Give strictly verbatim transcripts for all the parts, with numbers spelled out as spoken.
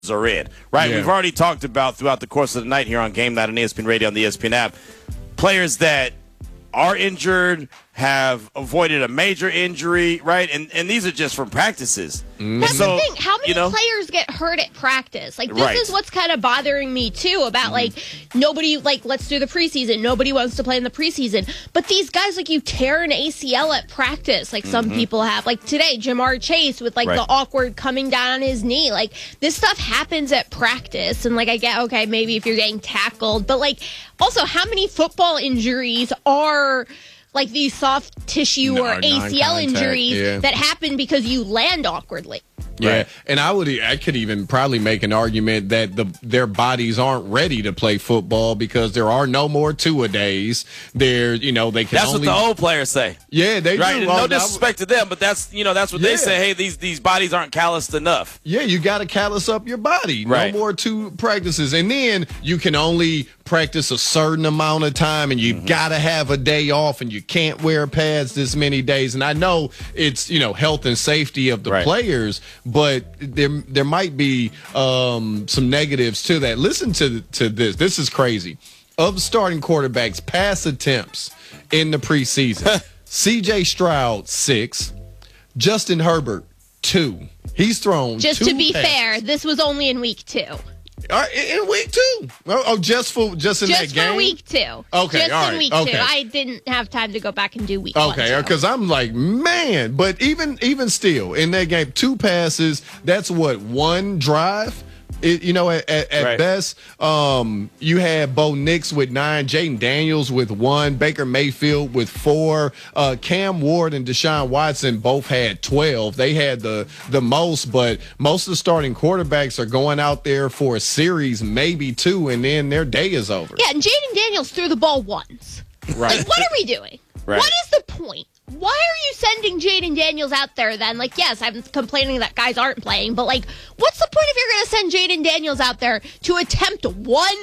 are in, right? Yeah. We've already talked about throughout the course of the night here on Game Night on E S P N Radio on the E S P N app, players that are injured, have avoided a major injury, right? And and these are just from practices. Mm-hmm. That's So, the thing. How many you know, players get hurt at practice? Like, this Right. is what's kind of bothering me, too, about, Mm-hmm. like, nobody, like, let's do the preseason. Nobody wants to play in the preseason. But these guys, like, you tear an A C L at practice, like some people have. Like, today, Jamar Chase with, like, Right. the awkward coming down on his knee. Like, this stuff happens at practice. And, like, I get, okay, maybe if you're getting tackled. But, like, also, how many football injuries are like these soft tissue No, or A C L non-contact, injuries yeah. that happen because you land awkwardly? Yeah, Right. and I would, I could even probably make an argument that the their bodies aren't ready to play football because there are no more two a days. There, you know, they can. That's only, what the old players say. Yeah, they Right, do. no Well, disrespect to them, but that's you know that's what Yeah. they say. Hey, these these bodies aren't calloused enough. Yeah, you got to callus up your body. Right. No more two practices, and then you can only practice a certain amount of time, and you Mm-hmm. got to have a day off, and you can't wear pads this many days. And I know it's you know health and safety of the Right. players, but there there might be um, some negatives to that. Listen to to this. This is crazy. Of starting quarterbacks, pass attempts in the preseason, C J Stroud six, Justin Herbert two. He's thrown Just two to be passes. fair, this was only in week two. All right, in in week two. Oh, oh, just for just in Just that for game. week two. Okay, Just all in right, week okay. two. I didn't have time to go back and do week one. Okay, so. because I'm like, man, but even even still in that game, two passes. That's what one drive. It, you know, at, at, at Right. best, um, you had Bo Nix with nine, Jaden Daniels with one, Baker Mayfield with four, uh, Cam Ward and Deshaun Watson both had twelve. They had the the most, but most of the starting quarterbacks are going out there for a series, maybe two, and then their day is over. Yeah, and Jaden Daniels threw the ball once. Right. Like, what are we doing? Right. What is the point? Why are you sending Jaden Daniels out there then? Like, yes, I'm complaining that guys aren't playing, but, like, what's the point if you're going to send Jaden Daniels out there to attempt one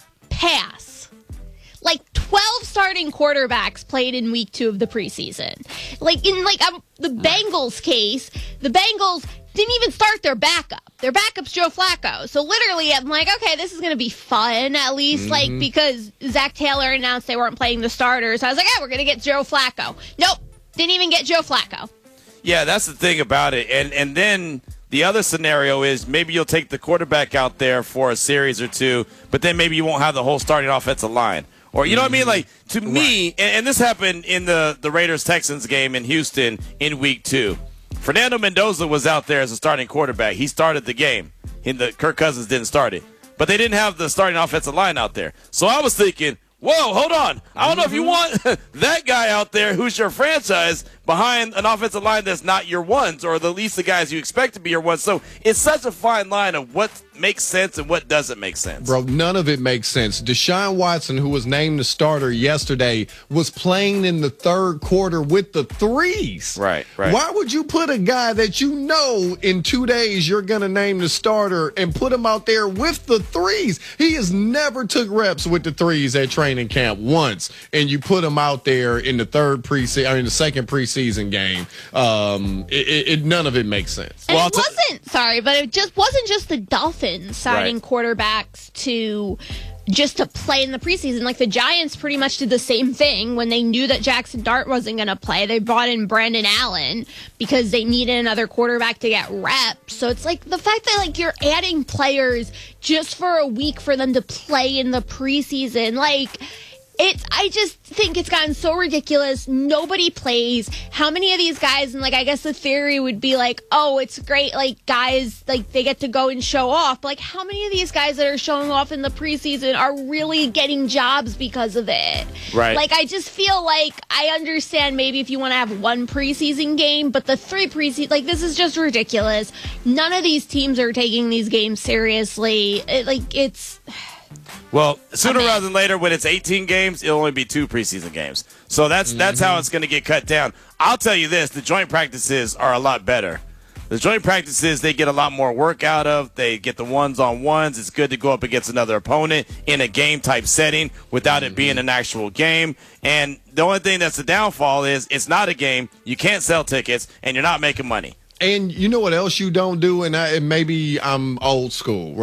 pass? Like, twelve starting quarterbacks played in week two of the preseason. Like, in, like, um, the Bengals case, the Bengals didn't even start their backup. Their backup's Joe Flacco. So literally, I'm like, okay, this is going to be fun, at least, like, because Zach Taylor announced they weren't playing the starters. I was like, yeah, we're going to get Joe Flacco. Nope, didn't even get Joe Flacco. Yeah, that's the thing about it. And and then the other scenario is maybe you'll take the quarterback out there for a series or two, but then maybe you won't have the whole starting offensive line. Or, you know what I mean? Like, to me, and, and this happened in the, the Raiders-Texans game in Houston in week two. Fernando Mendoza was out there as a starting quarterback. He started the game. In the Kirk Cousins didn't start it. But they didn't have the starting offensive line out there. So I was thinking, whoa, hold on. I don't know if you want that guy out there who's your franchise behind an offensive line that's not your ones, or at least the guys you expect to be your ones. So it's such a fine line of what makes sense and what doesn't make sense. Bro, none of it makes sense. Deshaun Watson, who was named the starter yesterday, was playing in the third quarter with the threes. Right, right. Why would you put a guy that you know in two days you're going to name the starter and put him out there with the threes? He has never took reps with the threes at training camp once, and you put him out there in the third preseason, I mean the second preseason game. Um, it, it, it none of it makes sense. And Well, it to- wasn't, sorry, but it just wasn't just the Dolphins signing Right. quarterbacks to just to play in the preseason. Like, the Giants pretty much did the same thing when they knew that Jackson Dart wasn't going to play. They brought in Brandon Allen because they needed another quarterback to get reps. So it's like the fact that, like, you're adding players just for a week for them to play in the preseason. Like, It's. I just think it's gotten so ridiculous. Nobody plays. How many of these guys, and like, I guess the theory would be like, oh, it's great, like, guys, like, they get to go and show off. But like, how many of these guys that are showing off in the preseason are really getting jobs because of it? Right. Like, I just feel like I understand maybe if you want to have one preseason game, but the three preseason, like, this is just ridiculous. None of these teams are taking these games seriously. It, like, it's. Well, sooner I'm in. rather than later, when it's eighteen games, it'll only be two preseason games. So that's that's how it's going to get cut down. I'll tell you this, the joint practices are a lot better. The joint practices, they get a lot more work out of. They get the ones-on-ones. It's good to go up against another opponent in a game-type setting without it being an actual game. And the only thing that's the downfall is it's not a game. You can't sell tickets, and you're not making money. And you know what else you don't do, and, I, and maybe I'm old school,